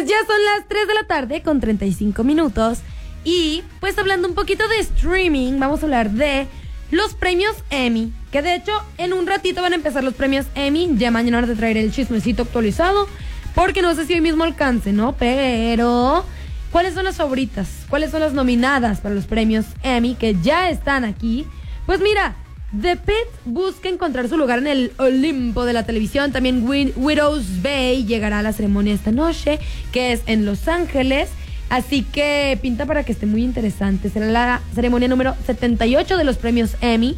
Pues ya son las 3 de la tarde con 35 minutos. Y pues hablando un poquito de streaming, vamos a hablar de los premios Emmy. Que de hecho en un ratito van a empezar los premios Emmy. Ya mañana te traeré el chismecito actualizado, porque no sé si hoy mismo alcance, ¿no? Pero ¿cuáles son las favoritas? ¿Cuáles son las nominadas para los premios Emmy que ya están aquí? Pues mira, The Pitt busca encontrar su lugar en el Olimpo de la televisión. También Widow's Bay llegará a la ceremonia esta noche, que es en Los Ángeles. Así que pinta para que esté muy interesante. Será la ceremonia número 78 de los premios Emmy.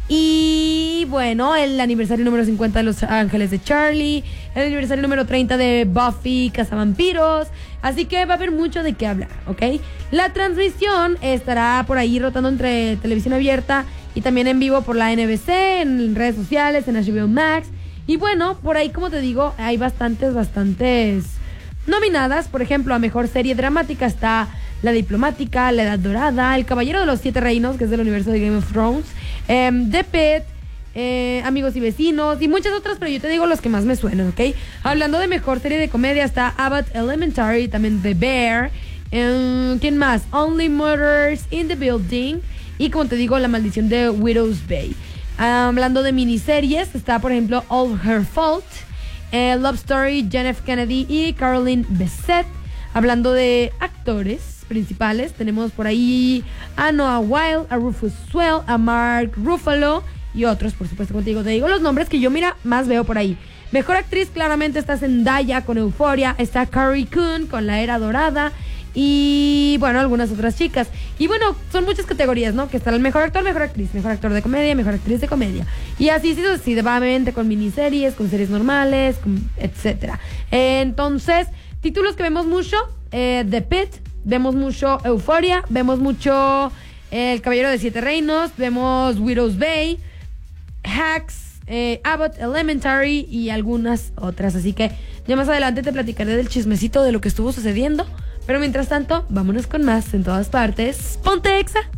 Y bueno, el aniversario número 50 de Los Ángeles de Charlie, el aniversario número 30 de Buffy Cazavampiros. Así que va a haber mucho de qué hablar, ¿ok? La transmisión estará por ahí rotando entre televisión abierta y también en vivo por la NBC, en redes sociales, en HBO Max. Y bueno, por ahí, como te digo, hay bastantes nominadas. Por ejemplo, a mejor serie dramática está La Diplomática, La Edad Dorada, El Caballero de los Siete Reinos, que es del universo de Game of Thrones, The Pitt, Amigos y Vecinos y muchas otras, pero yo te digo los que más me suenan, ¿ok? Hablando de mejor serie de comedia está Abbott Elementary, también The Bear, ¿quién más? Only Murders in the Building y, como te digo, La Maldición de Widow's Bay. Hablando de miniseries está, por ejemplo, All Her Fault, Love Story, John F. Kennedy y Caroline Bessette. Hablando de actores principales, tenemos por ahí a Noah Wyle, a Rufus Sewell, a Mark Ruffalo y otros, por supuesto. Contigo te digo los nombres que yo, más veo por ahí. Mejor actriz, claramente está Zendaya con Euphoria, está Carrie Coon con La Era Dorada y, bueno, algunas otras chicas. Y bueno, son muchas categorías, ¿no? Que está el mejor actor, mejor actriz, mejor actor de comedia, mejor actriz de comedia. Y así sucesivamente con miniseries, con series normales, etcétera. Entonces, títulos que vemos mucho, The Pitt, vemos mucho Euphoria, vemos mucho El Caballero de Siete Reinos, vemos Widow's Bay, Hacks, Abbott Elementary y algunas otras. Así que ya más adelante te platicaré del chismecito de lo que estuvo sucediendo. Pero mientras tanto, vámonos con más en todas partes. ¡Ponte Exa!